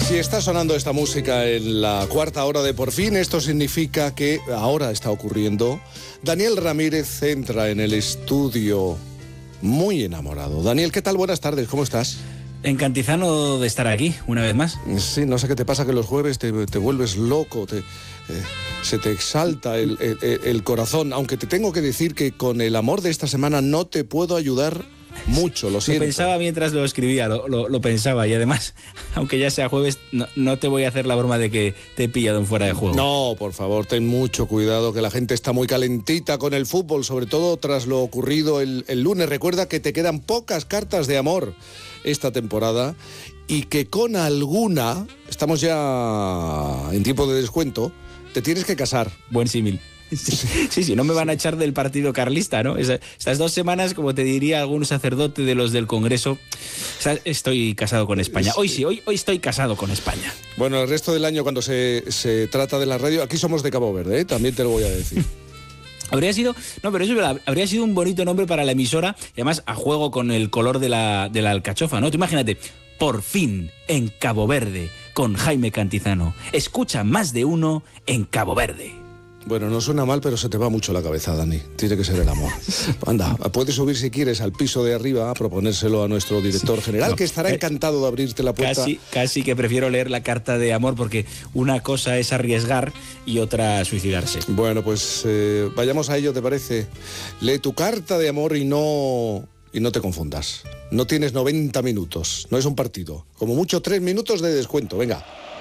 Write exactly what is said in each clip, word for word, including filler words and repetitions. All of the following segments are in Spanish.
Si está sonando esta música en la cuarta hora de Por Fin, esto significa que ahora está ocurriendo. Daniel Ramírez entra en el estudio muy enamorado. Daniel, ¿qué tal? Buenas tardes, ¿cómo estás? Encantizano de estar aquí, una vez más. Sí, no sé qué te pasa, que los jueves te, te vuelves loco, te, eh, se te exalta el, el, el corazón, aunque te tengo que decir que con el amor de esta semana no te puedo ayudar mucho, lo siento. Lo pensaba mientras lo escribía, lo, lo, lo pensaba, y además, aunque ya sea jueves, no, no te voy a hacer la broma de que te he pillado en fuera de juego. No, por favor, ten mucho cuidado, que la gente está muy calentita con el fútbol, sobre todo tras lo ocurrido el, el lunes. Recuerda que te quedan pocas cartas de amor esta temporada y que con alguna, estamos ya en tiempo de descuento, te tienes que casar. Buen símil. Sí, sí, no me van a echar del partido carlista, ¿no? Estas dos semanas, como te diría algún sacerdote de los del Congreso, estoy casado con España. Hoy sí, hoy, hoy estoy casado con España. Bueno, el resto del año, cuando se, se trata de la radio, aquí somos de Cabo Verde, ¿eh? También te lo voy a decir. Habría sido, no, pero eso es verdad, habría sido un bonito nombre para la emisora, y además a juego con el color de la, de la alcachofa, ¿no? Tú imagínate, Por Fin en Cabo Verde, con Jaime Cantizano. Escucha Más de Uno en Cabo Verde. Bueno, no suena mal, pero se te va mucho la cabeza, Dani. Tiene que ser el amor. Anda, puedes subir si quieres al piso de arriba a proponérselo a nuestro director general, no, que estará encantado de abrirte la puerta. Casi, casi que prefiero leer la carta de amor, porque una cosa es arriesgar y otra suicidarse. Bueno, pues eh, vayamos a ello, ¿te parece? Lee tu carta de amor y no... Y no te confundas. No tienes noventa minutos, no es un partido. Como mucho tres minutos de descuento, venga.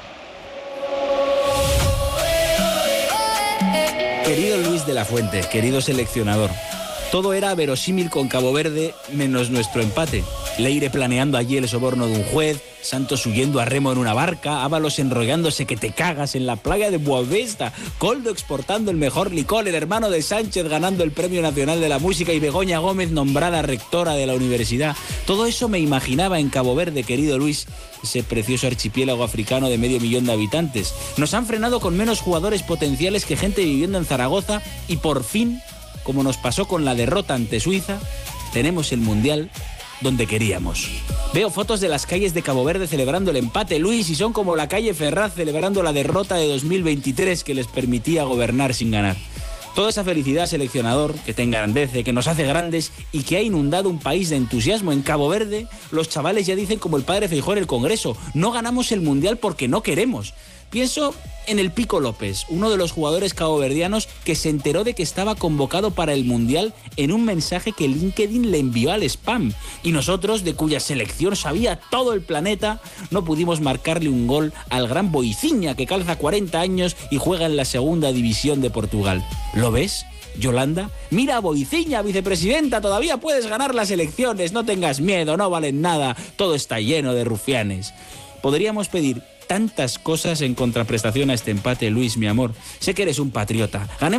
Querido Luis de la Fuente, querido seleccionador, todo era verosímil con Cabo Verde menos nuestro empate. Leire planeando allí el soborno de un juez, Santos huyendo a remo en una barca, Ábalos enrollándose que te cagas en la playa de Boavista, Coldo exportando el mejor licor, el hermano de Sánchez ganando el Premio Nacional de la Música y Begoña Gómez nombrada rectora de la universidad. Todo eso me imaginaba en Cabo Verde, querido Luis, ese precioso archipiélago africano de medio millón de habitantes. Nos han frenado con menos jugadores potenciales que gente viviendo en Zaragoza y por fin, como nos pasó con la derrota ante Suiza, tenemos el Mundial donde queríamos. Veo fotos de las calles de Cabo Verde celebrando el empate, Luis, y son como la calle Ferraz celebrando la derrota de dos mil veintitrés que les permitía gobernar sin ganar. Toda esa felicidad, seleccionador, que te engrandece, que nos hace grandes y que ha inundado un país de entusiasmo. En Cabo Verde, los chavales ya dicen como el padre Feijóo en el Congreso, no ganamos el Mundial porque no queremos. Pienso en el Pico López, uno de los jugadores caboverdianos que se enteró de que estaba convocado para el Mundial en un mensaje que LinkedIn le envió al spam. Y nosotros, de cuya selección sabía todo el planeta, no pudimos marcarle un gol al gran Boiciña, que calza cuarenta años y juega en la segunda división de Portugal. ¿Lo ves, Yolanda? Mira, Boiciña, vicepresidenta, todavía puedes ganar las elecciones, no tengas miedo, no valen nada, todo está lleno de rufianes. Podríamos pedir tantas cosas en contraprestación a este empate, Luis, mi amor. Sé que eres un patriota. Ganemos